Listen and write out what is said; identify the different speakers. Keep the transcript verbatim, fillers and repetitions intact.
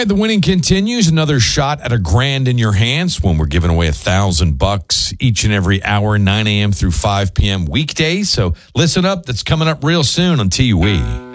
Speaker 1: right, the winning continues. Another shot at a grand in your hands when we're giving away a thousand bucks each and every hour, nine a.m. through five p.m. weekdays. So listen up. That's coming up real soon on T U E.